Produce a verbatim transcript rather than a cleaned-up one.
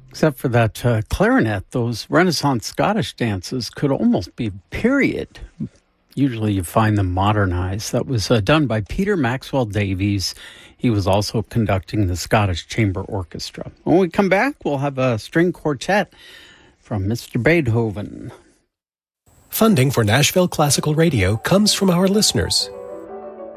Except for that uh, clarinet, those Renaissance Scottish dances could almost be period. Usually you find them modernized. That was uh, done by Peter Maxwell Davies. He was also conducting the Scottish Chamber Orchestra. When we come back, we'll have a string quartet from Mister Beethoven. Funding for Nashville Classical Radio comes from our listeners